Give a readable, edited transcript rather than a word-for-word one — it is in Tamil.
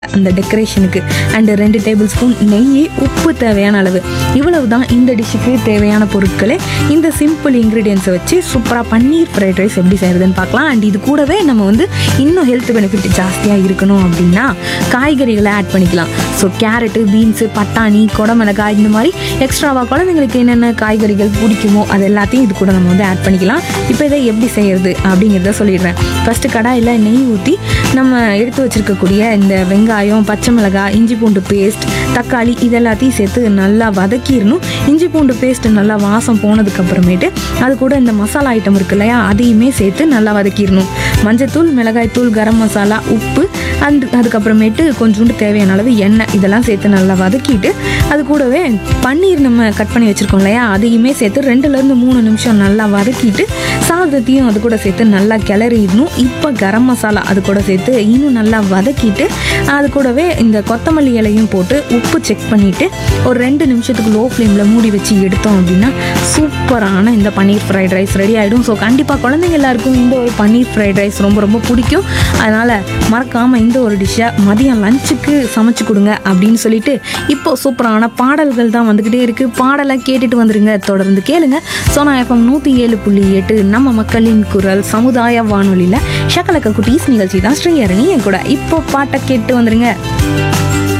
அந்த டெக்கரேஷனுக்கு அண்ட் 2 டேபிள் ஸ்பூன் நெய், உப்பு தேவையான அளவு. இவ்வளவு தான் இந்த டிஷ்ஷுக்கு தேவையான பொருட்களே. இந்த சிம்பிள் இன்க்ரீடியன்ஸை வச்சு சூப்பராக பன்னீர் ஃப்ரைட் ரைஸ் எப்படி செய்கிறதுன்னு பார்க்கலாம். அண்ட் இது கூடவே நம்ம இன்னும் ஹெல்த் பெனிஃபிட் ஜாஸ்தியாக இருக்கணும் அப்படின்னா காய்கறிகளை ஆட் பண்ணிக்கலாம். ஸோ கேரட்டு, பீன்ஸு, பட்டாணி, குடமிளகாய், இந்த மாதிரி எக்ஸ்ட்ராவாக குழந்தைங்களுக்கு என்னென்ன காய்கறிகள் பிடிக்குமோ அது எல்லாத்தையும் இது கூட நம்ம ஆட் பண்ணிக்கலாம். இப்போ இதை எப்படி செய்கிறது அப்படிங்கிறத சொல்லிடுறேன். ஃபஸ்ட்டு கடாயில் நெய் ஊற்றி நம்ம எடுத்து வச்சுருக்கக்கூடிய இந்த வெங்காயம், பச்சை மிளகாய், இஞ்சி பூண்டு பேஸ்ட், தக்காளி இது எல்லாத்தையும் சேர்த்து நல்லா வதக்கிடணும். இஞ்சி பூண்டு பேஸ்ட் நல்லா வாசம் போனதுக்கப்புறமேட்டு அது கூட இந்த மசாலா ஐட்டம் இருக்கு இல்லையா, அதையுமே சேர்த்து நல்லா வதக்கிடணும். மஞ்சத்தூள், மிளகாய்த்தூள், கரம் மசாலா, உப்பு அதுக்கப்புறமேட்டு கொஞ்சோண்டு தேவையான அளவு எண்ணெய் இதெல்லாம் சேர்த்து நல்லா வதக்கிட்டு அது கூடவே பன்னீர் நம்ம கட் பண்ணி வச்சுருக்கோம் இல்லையா, அதையுமே சேர்த்து 2லேருந்து 3 நிமிஷம் நல்லா வதக்கிட்டு சாதத்தையும் அது கூட சேர்த்து நல்லா கிளறிடணும். இப்போ கரம் மசாலா அது கூட சேர்த்து இன்னும் நல்லா வதக்கிட்டு அது கூடவே இந்த கொத்தமல்லி இலையும் போட்டு உப்பு செக் பண்ணிவிட்டு ஒரு 2 நிமிஷத்துக்கு லோ ஃப்ளேமில் மூடி வச்சு எடுத்தோம் அப்படின்னா சூப்பரான இந்த பன்னீர் ஃப்ரைட் ரைஸ் ரெடி ஆகிடும். ஸோ கண்டிப்பாக குழந்தைங்க எல்லாருக்கும் இந்த ஒரு பன்னீர் ஃப்ரைட் ரைஸ் ரொம்ப ரொம்ப பிடிக்கும். அதனால் மறக்காமல் இந்த ஒரு டிஷ்ஷை மதியம் லஞ்சுக்கு சமைச்சு கொடுங்க அப்படின்னு சொல்லிட்டு இப்போ சூப்பரான பாடல்கள் தான் வந்துக்கிட்டே இருக்குது. பாடலை கேட்டுட்டு வந்துடுங்க, தொடர்ந்து கேளுங்க. சோனா FM 107.8 நம்ம மக்களின் குரல் சமுதாய வானொலியில் ஷக்கலக்க குட்டீஸ் நிகழ்ச்சி தான். ஸ்ரீஹரணி என் கூட இப்போ பாட்டை கேட்டு வந்துடுங்க.